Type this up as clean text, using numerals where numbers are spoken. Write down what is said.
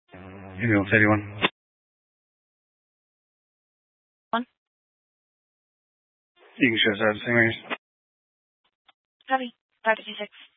Ambulance 81. One. You can show us out of St. Mary's. Copy. 556.